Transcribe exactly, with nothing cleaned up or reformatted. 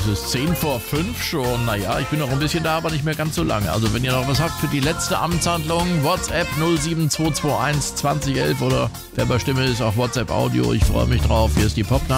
Es ist zehn vor fünf schon. Naja, ich bin noch ein bisschen da, aber nicht mehr ganz so lange. Also wenn ihr noch was habt für die letzte Amtshandlung, WhatsApp null sieben zwei zwei eins zwanzig elf oder wer bei Stimme ist, auch WhatsApp Audio. Ich freue mich drauf. Hier ist die Pop